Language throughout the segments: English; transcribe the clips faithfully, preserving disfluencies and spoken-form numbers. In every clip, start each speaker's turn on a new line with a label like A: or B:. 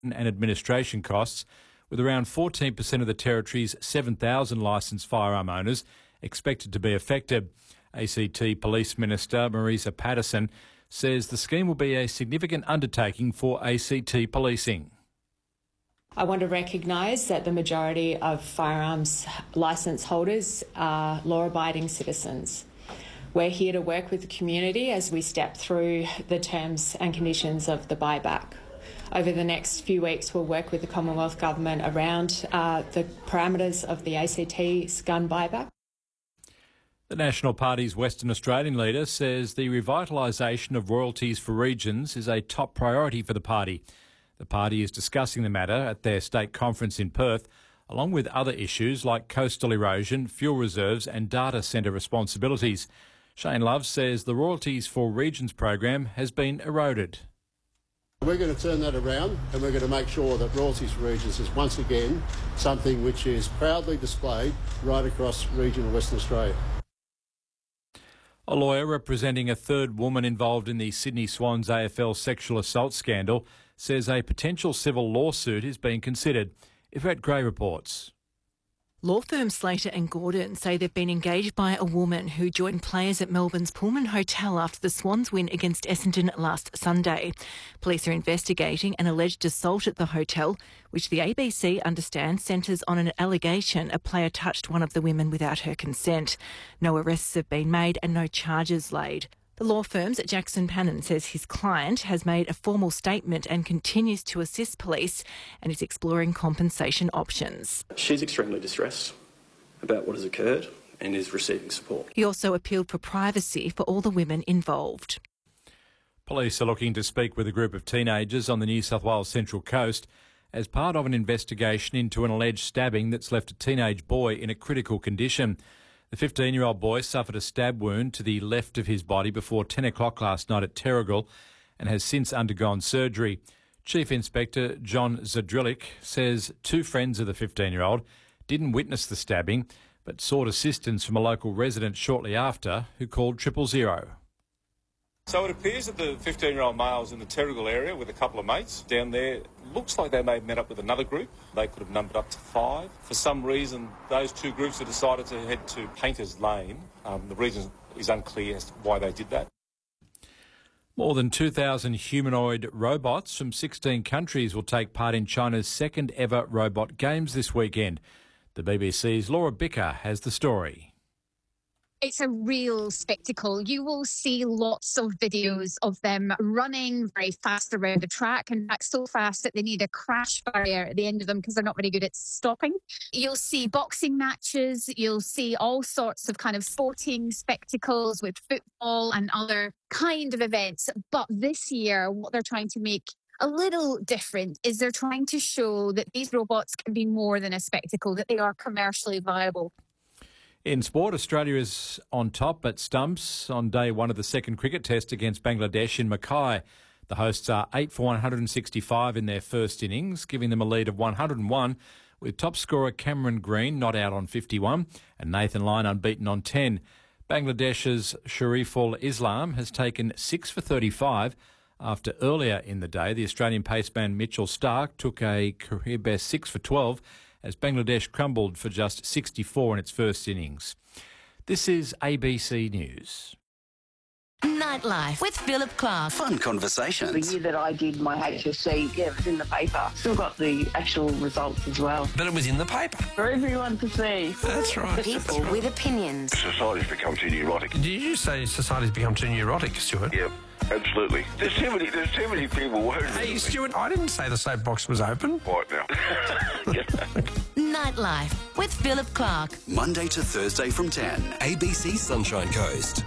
A: and administration costs, with around fourteen percent of the territory's seven thousand licensed firearm owners expected to be affected. A C T Police Minister Marisa Patterson says the scheme will be a significant undertaking for A C T policing.
B: I want to recognise that the majority of firearms licence holders are law-abiding citizens. We're here to work with the community as we step through the terms and conditions of the buyback. Over the next few weeks, we'll work with the Commonwealth Government around uh, the parameters of the A C T's gun buyback.
A: The National Party's Western Australian leader says the revitalisation of royalties for regions is a top priority for the party. The party is discussing the matter at their state conference in Perth, along with other issues like coastal erosion, fuel reserves and data centre responsibilities. Shane Love says the royalties for regions program has been eroded.
C: We're going to turn that around and we're going to make sure that royalties for regions is once again something which is proudly displayed right across regional Western Australia.
A: A lawyer representing a third woman involved in the Sydney Swans A F L sexual assault scandal says a potential civil lawsuit is being considered. Yvette Gray reports.
D: Law firm Slater and Gordon say they've been engaged by a woman who joined players at Melbourne's Pullman Hotel after the Swans win against Essendon last Sunday. Police are investigating an alleged assault at the hotel, which the A B C understands centres on an allegation a player touched one of the women without her consent. No arrests have been made and no charges laid. The law firm's Jackson Pannon says his client has made a formal statement and continues to assist police and is exploring compensation options.
E: She's extremely distressed about what has occurred and is receiving support.
D: He also appealed for privacy for all the women involved.
A: Police are looking to speak with a group of teenagers on the New South Wales Central Coast as part of an investigation into an alleged stabbing that's left a teenage boy in a critical condition. The fifteen-year-old boy suffered a stab wound to the left of his body before ten o'clock last night at Terrigal and has since undergone surgery. Chief Inspector John Zadrilic says two friends of the fifteen-year-old didn't witness the stabbing but sought assistance from a local resident shortly after who called triple zero.
F: So it appears that the fifteen-year-old male is in the Terrigal area with a couple of mates down there. Looks like they may have met up with another group. They could have numbered up to five. For some reason, those two groups have decided to head to Painters Lane. Um, the reason is unclear as to why they did that.
A: More than two thousand humanoid robots from sixteen countries will take part in China's second ever robot games this weekend. The B B C's Laura Bicker has the story.
G: It's a real spectacle. You will see lots of videos of them running very fast around the track, in fact so fast that they need a crash barrier at the end of them because they're not very good at stopping. You'll see boxing matches, you'll see all sorts of kind of sporting spectacles with football and other kind of events. But this year, what they're trying to make a little different is they're trying to show that these robots can be more than a spectacle, that they are commercially viable.
A: In sport, Australia is on top at stumps on day one of the second cricket test against Bangladesh in Mackay. The hosts are eight for one hundred sixty-five in their first innings, giving them a lead of one hundred one, with top scorer Cameron Green not out on fifty-one and Nathan Lyon unbeaten on ten. Bangladesh's Shariful Islam has taken six for thirty-five after earlier in the day the Australian paceman Mitchell Starc took a career best six for twelve as Bangladesh crumbled for just sixty-four in its first innings. This is A B C News.
H: Nightlife with Philip Clark.
I: Fun conversations.
J: The year that I did my H S C, yeah, it was in the paper. Still got the actual results as well.
I: But it was in the paper.
J: For everyone to see.
I: That's right.
H: People with opinions.
K: Society's become too neurotic.
I: Did you say society's become too neurotic, Stuart?
K: Yep. Absolutely. There's too many, there's too many people worried.
I: Hey, Stuart, I didn't say the soapbox was open.
K: Right now.
H: Nightlife with Philip Clark.
L: Monday to Thursday from ten. A B C Sunshine Coast.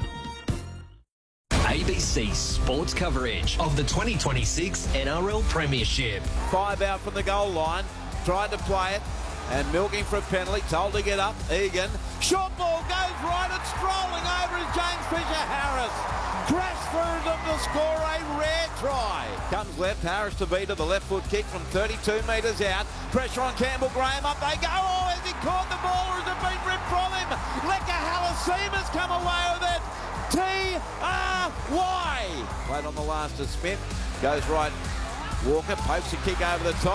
M: A B C sports coverage of the twenty twenty-six N R L Premiership.
N: Five out from the goal line, tried to play it, and milking for a penalty, told to get up. Egan, short ball goes right and strolling over is James Fisher-Harris. Crashed through them to score a rare try. Comes left, Harris to beat to the left foot kick from thirty-two metres out. Pressure on Campbell Graham, up they go. Oh, has he caught the ball or has it been ripped from him? Lekka Halasema's come away with it. T R Y. Played on the last to Smith. Goes right. Walker pokes a kick over the top.